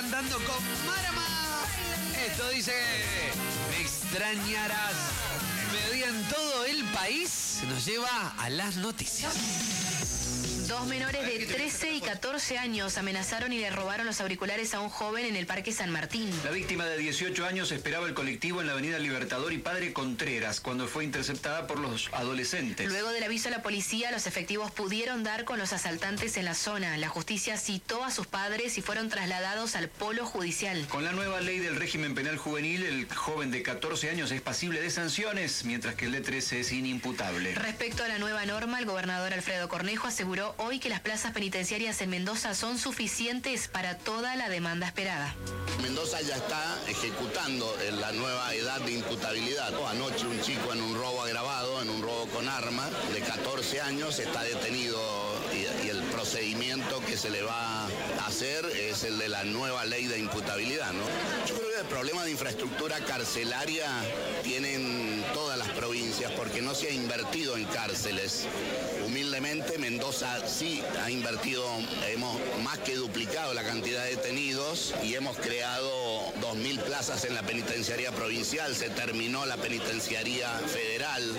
cantando con Marama. Esto dice, me extrañarás. Mediodía en todo el país nos lleva a las noticias. Dos menores de 13 y 14 años amenazaron y le robaron los auriculares a un joven en el Parque San Martín. La víctima de 18 años esperaba el colectivo en la avenida Libertador y Padre Contreras cuando fue interceptada por los adolescentes. Luego del aviso a la policía, los efectivos pudieron dar con los asaltantes en la zona. La justicia citó a sus padres y fueron trasladados al polo judicial. Con la nueva ley del régimen penal juvenil, el joven de 14 años es pasible de sanciones, mientras que el de 13 es inimputable. Respecto a la nueva norma, el gobernador Alfredo Cornejo aseguró hoy que las plazas penitenciarias en Mendoza son suficientes para toda la demanda esperada. Mendoza ya está ejecutando la nueva edad de imputabilidad. Anoche un chico en un robo agravado, en un robo con arma, de 14 años, está detenido y el procedimiento que se le va a hacer es el de la nueva ley de imputabilidad, ¿no? Yo creo que el problema de infraestructura carcelaria tienen todas las provincias porque no se ha invertido en cárceles. Humildemente, Mendoza sí ha invertido, hemos más que duplicado la cantidad de detenidos y hemos creado 2.000 plazas en la penitenciaría provincial, se terminó la penitenciaría federal.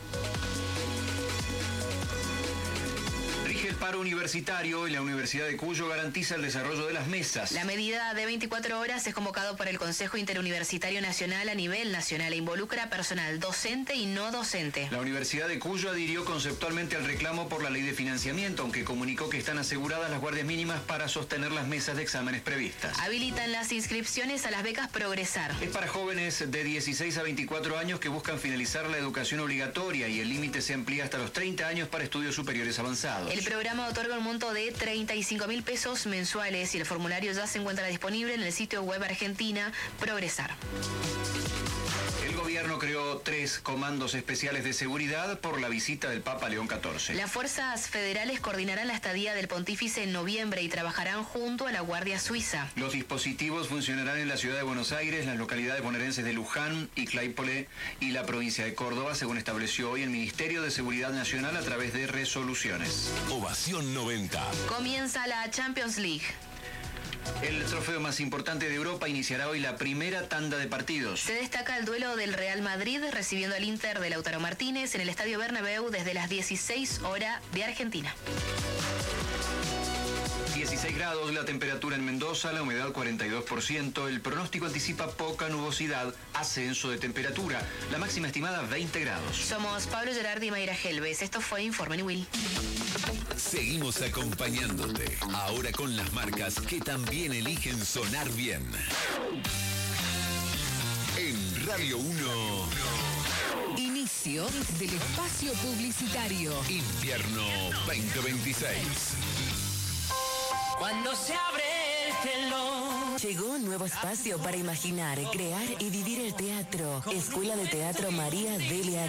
El paro universitario y la Universidad de Cuyo garantiza el desarrollo de las mesas. La medida de 24 horas es convocado por el Consejo Interuniversitario Nacional a nivel nacional e involucra personal docente y no docente. La Universidad de Cuyo adhirió conceptualmente al reclamo por la ley de financiamiento, aunque comunicó que están aseguradas las guardias mínimas para sostener las mesas de exámenes previstas. Habilitan las inscripciones a las becas Progresar. Es para jóvenes de 16 a 24 años que buscan finalizar la educación obligatoria y el límite se amplía hasta los 30 años para estudios superiores avanzados. El programa otorga un monto de 35.000 pesos mensuales y el formulario ya se encuentra disponible en el sitio web Argentina Progresar. El gobierno creó 3 comandos especiales de seguridad por la visita del Papa León XIV. Las fuerzas federales coordinarán la estadía del pontífice en noviembre y trabajarán junto a la Guardia Suiza. Los dispositivos funcionarán en la ciudad de Buenos Aires, las localidades bonaerenses de Luján y Claypole y la provincia de Córdoba, según estableció hoy el Ministerio de Seguridad Nacional a través de resoluciones. Ovación 90. Comienza la Champions League. El trofeo más importante de Europa iniciará hoy la primera tanda de partidos. Se destaca el duelo del Real Madrid recibiendo al Inter de Lautaro Martínez en el Estadio Bernabéu desde las 16 horas de Argentina. 16 grados la temperatura en Mendoza, la humedad 42%, el pronóstico anticipa poca nubosidad, ascenso de temperatura, la máxima estimada 20 grados. Somos Pablo Gerardi y Mayra Helves, esto fue Informe Newell. Seguimos acompañándote, ahora con las marcas que también eligen sonar bien. En Radio 1... Inicio del espacio publicitario. Invierno 2026. Cuando se abre el telón. Llegó un nuevo espacio para imaginar, crear y vivir el teatro. Escuela de Teatro María Delia